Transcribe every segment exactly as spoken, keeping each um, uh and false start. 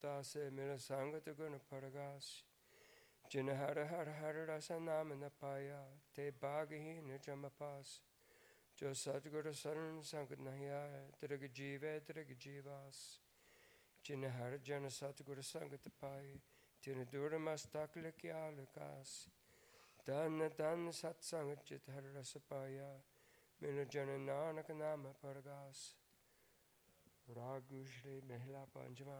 तासे मिल संगत गुण परगास। जिन हर हर हर रस नाम न पाया, ते भागहीन जम पास। जो सतगुर शरण संग नहीं आए, दृग जीवे दृग जीवास। जिन हर जन सतगुर संगत पाए, तिन दूर मस्तक लिखिया लकास। धन धन सत्संग चित हर रस पाया, मिल जन नानक नाम परगास। राग श्री महिला पंचमा।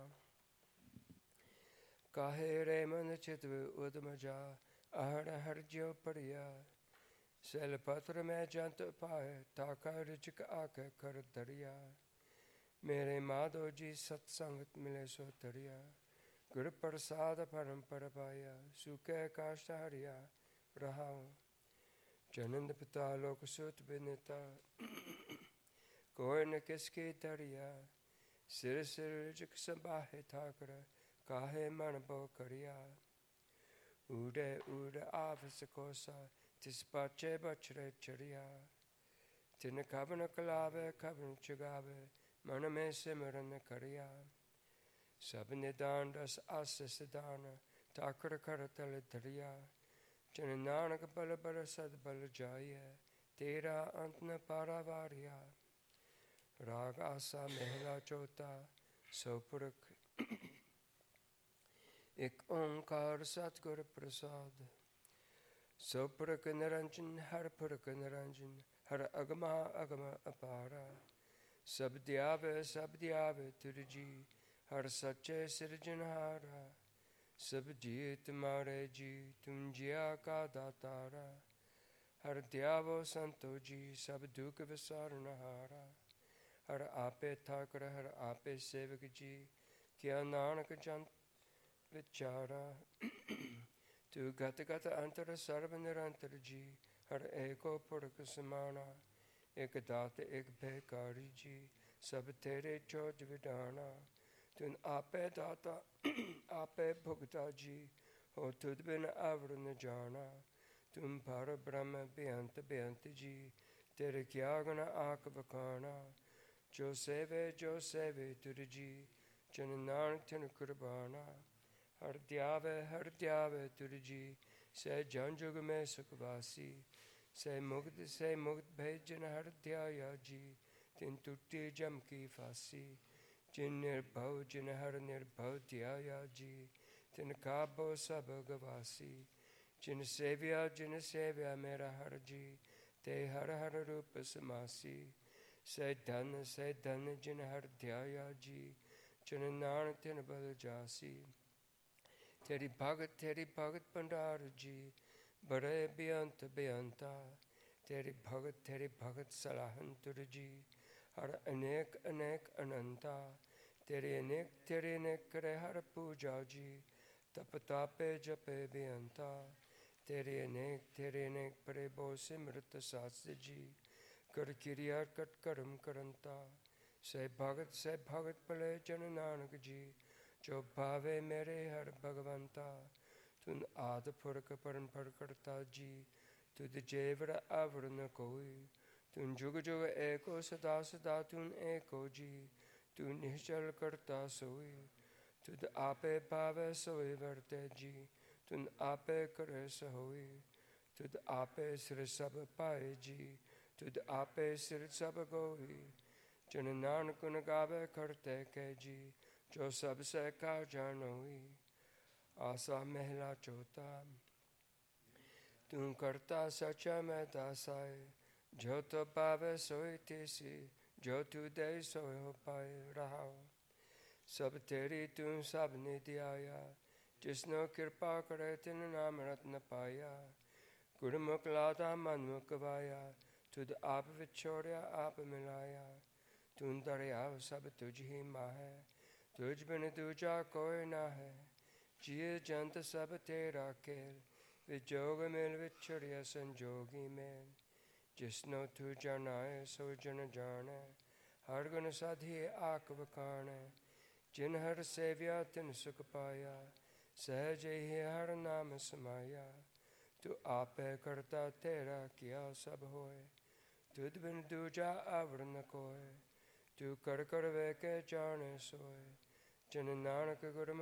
काहे रे मन चित्व उदम जा, आहड़ हर ज्यो परिया। सैल पत्र में जंत पाए, ताका रिचक आके कर दरिया। मेरे माधो जी सत्संगत मिले सो तरिया, गुर प्रसाद परम पर पाया। सुखे काष्ठ हरिया रहाओ, जनंद पिता लोक सुत बिनिता। कोई न किसकी तरिया, सिर सिर रिचक संबाहे ठाकर, काहे मन बो करिया। उड़े उड़ आवस कोसा, तिस पाचे बछड़े चढ़िया। तिन खबन कलावे खबन चुगावे, मन में सिमरन करिया। सब निदान रस आशीष दान, ठाकुर कर तल धरिया। जिन नानक बल बल सद बल जाइए, तेरा अंत न पारावारिया। राग आसा महला चौथा। सौपुरख। एक ओंकार सतगुर प्रसाद। सौपुरख निरंजन हर पुरख निरंजन, हर अगमा अगम अपारा। सब दियावे सब दियावे तुर जी, हर सच्चे सिरजनहारा। सब जिये तुम्हारे जी, तुम जिया का दातारा। हर दियावो संतो जी, सब दुख विसारनहारा। हर आपे ठाकुर हर आपे सेवक जी, क्या नानक जन विचारा। तू गत गत अंतर सर्व निरंतर जी, हर एको पुरख समाना। एक दात एक भयकारी जी, सब तेरे चोज विधाना। तुम आपे दाता आपे भुगता जी, हो तुद बिन अवर न जाना। तुम पर ब्रह्म बेअंत बेअंत जी, तेरे क्या गुण आख बखाना। जो सेवे जो सेवे तुर जी, जन नानक तिन कुर्बाना। हर त्यावे हर त्यावे तुर जी, से जन जुग में सुखवासी। से मुक्त से मुक्त भय जिन हर ध्याया जी, तिन टूटी जम की फांसी। जिन निर्भव जिन हर निर्भव ध्याया जी, तिन काबो सब गवासी। जिन सेव्या जिन सेव्या मेरा हर जी, ते हर हर रूप समासी। से धन से धन जिन हर ध्याया जी, जिन नानक तिन बल जासी। तेरी भगत तेरी भगत भंडार जी, बड़े बेअंत बेअंता। तेरी भगत तेरी भगत सलाहन तुर जी, हर अनेक अनेक अनंता। तेरे अनेक तेरे अनेक करे हर पूजा जी, तप तापे जपे बेअंता। तेरे अनेक तेरे अनेक परे बो सिमरत शास्त्र जी, कर क्रिया कट कर्म करंता। से भगत से भगत भले जन नानक जी, जो भावे मेरे हर भगवंता। तुम आद पुरख परम करता जी, तुद जेवर अवर न कोई। तुम जुग जुग एको सदा सदा तुम एको जी, तू निश्चल करता सोई। तुद आपे पावे सोई वर्ते जी, तुम आपे करे सहोई। तुद आपे सिर सब पाए जी, तुद आपे सिर सब गोई। जन नानक गुण गावे करते के जी, जो सब से का जानोई। आसा महला चौथा। तू करता सचा मैं दासाए, जो तो पावे सोई तेसी। जो तू दे सोई हो पाए रहाओ। सब तेरी तू सब ने दिया, जिसनो कृपा करे तिन नाम रत्न पाया। गुरमुख लादा मनमुख वाया, तुद आप विछोड़िया आप मिलाया। तू दरियाव सब तुझ ही माहे, तुझ बिन दूजा कोई ना है। जिये जंत सब तेरा खेल, विजोग मेल विछड़िया संजोगी मेल। जिसनो तू जानाए सो जन जाने, हर गुण साधिए आक बखाने। जिन हर सेव्या तिन सुख पाया, सहज ही हर नाम समाया। तू आपे करता तेरा किया सब होए, तुद बिन दूजा आवर न कोय। तू कर कर वे के जाने सोए, जन नानक गुर